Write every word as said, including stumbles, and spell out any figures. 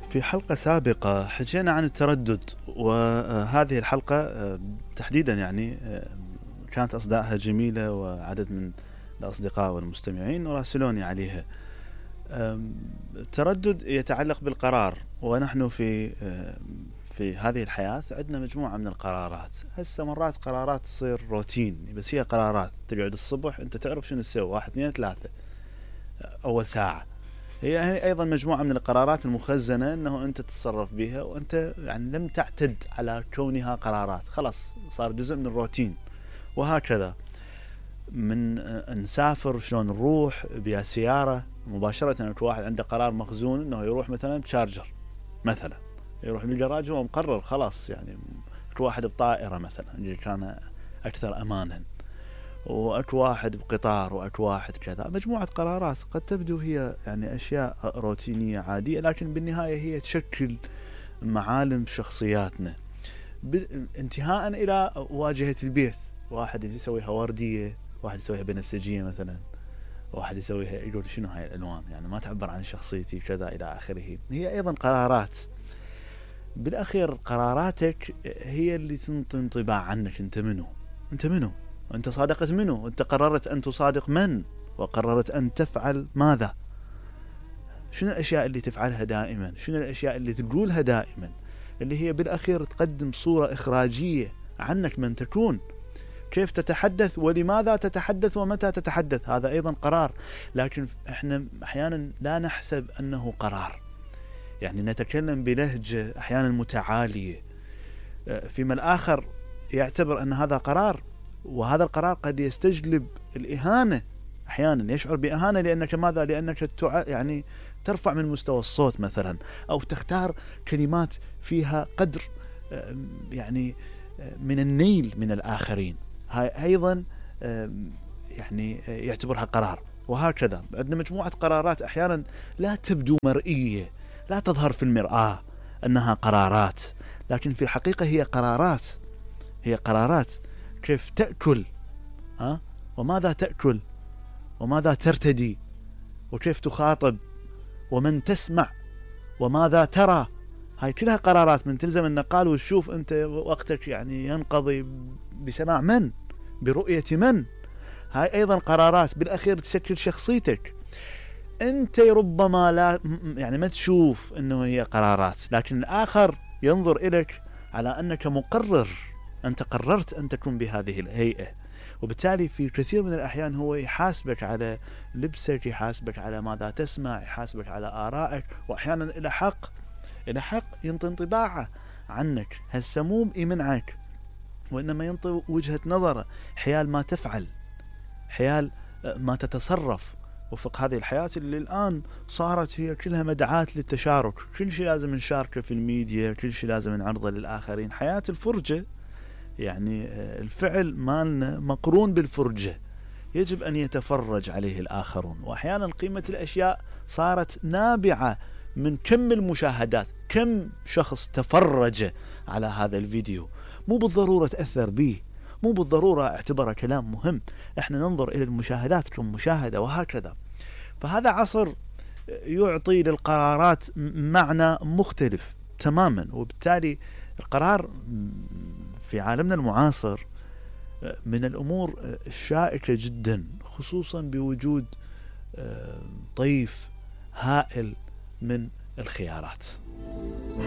في حلقة سابقة حكينا عن التردد، وهذه الحلقة تحديدا يعني كانت أصداءها جميلة، وعدد من الأصدقاء والمستمعين راسلوني عليها. التردد يتعلق بالقرار، ونحن في في هذه الحياة عندنا مجموعة من القرارات. هسه مرات قرارات تصير روتين، بس هي قرارات. تقعد الصبح انت تعرف شنو تسوي، واحد اثنين ثلاثة أول ساعة. هي أيضا مجموعة من القرارات المخزنة أنه أنت تتصرف بها، وأنت يعني لم تعتد على كونها قرارات، خلاص صار جزء من الروتين. وهكذا من نسافر شلون نروح بيا سيارة مباشرة، أكو واحد عنده قرار مخزون أنه يروح مثلا بشارجر، مثلا يروح بالجراج وهو مقرر خلاص. يعني أكو واحد بطائرة مثلا اللي كان أكثر أمانا، وأكو واحد بقطار، وأكو واحد كذا. مجموعة قرارات قد تبدو هي يعني أشياء روتينية عادية، لكن بالنهاية هي تشكل معالم شخصياتنا، انتهاء إلى واجهة البيت. واحد يسويها وردية، واحد يسويها بنفسجية مثلا، واحد يسويها يقول شنو هاي الألوان، يعني ما تعبر عن شخصيتي كذا إلى آخره. هي أيضا قرارات. بالأخير قراراتك هي اللي تنطي انطباع عنك. أنت منو؟ أنت منو؟ أنت صادقت منو؟ أنت قررت أن تصادق من؟ وقررت أن تفعل ماذا؟ شنو الأشياء اللي تفعلها دائما؟ شنو الأشياء اللي تقولها دائما؟ اللي هي بالأخير تقدم صورة إخراجية عنك من تكون. كيف تتحدث، ولماذا تتحدث، ومتى تتحدث، هذا أيضا قرار. لكن إحنا أحيانا لا نحسب أنه قرار، يعني نتكلم بلهجة أحيانا متعالية، فيما الآخر يعتبر أن هذا قرار، وهذا القرار قد يستجلب الإهانة. أحيانا يشعر بإهانة لأنك ماذا؟ لأنك يعني ترفع من مستوى الصوت مثلا، أو تختار كلمات فيها قدر يعني من النيل من الآخرين. هاي أيضا يعني يعتبرها قرار. وهكذا عندنا مجموعة قرارات أحيانا لا تبدو مرئية، لا تظهر في المرآة أنها قرارات، لكن في الحقيقة هي قرارات. هي قرارات. كيف تأكل، ها؟ وماذا تأكل، وماذا ترتدي، وكيف تخاطب، ومن تسمع، وماذا ترى. هاي كلها قرارات. من تلزم النقال وتشوف أنت وقتك يعني ينقضي بسماع من، برؤية من. هاي أيضا قرارات بالأخير تشكل شخصيتك. أنت ربما لا يعني ما تشوف أنه هي قرارات، لكن الآخر ينظر إليك على أنك مقرر. أنت قررت أن تكون بهذه الهيئة، وبالتالي في كثير من الأحيان هو يحاسبك على لبسك، يحاسبك على ماذا تسمع، يحاسبك على آرائك، وأحيانا إلى حق إلى حق ينطي انطباعه عنك. هسه مو بإيمنعك، وإنما ينطي وجهة نظره حيال ما تفعل، حيال ما تتصرف وفق هذه الحياة اللي الآن صارت هي كلها مدعاة للتشارك. كل شيء لازم نشاركه في الميديا، كل شيء لازم نعرضه للآخرين. حياة الفرجة، يعني الفعل مالنا مقرون بالفرجة، يجب أن يتفرج عليه الآخرون. وأحيانا قيمة الأشياء صارت نابعة من كم المشاهدات، كم شخص تفرج على هذا الفيديو. مو بالضرورة تأثر به، مو بالضرورة اعتبره كلام مهم. احنا ننظر إلى المشاهدات كمشاهدة، وهكذا. فهذا عصر يعطي للقرارات معنى مختلف تماما. وبالتالي القرار في عالمنا المعاصر من الأمور الشائكة جدا، خصوصا بوجود طيف هائل من الخيارات.